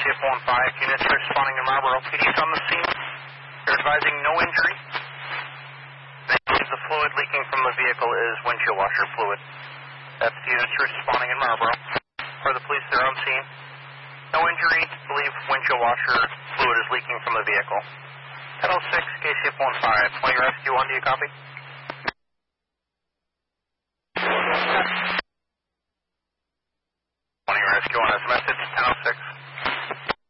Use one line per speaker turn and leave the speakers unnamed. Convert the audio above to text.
KCF 15, units are responding in Marlboro. PD's on the scene. They're advising no injury. The fluid leaking from the vehicle is windshield washer fluid. That's the units responding in Marlboro. For the police, they're on scene. No injury. Believe windshield washer fluid is leaking from the vehicle. 1006, KCF 15. 20 rescue 1, do you copy?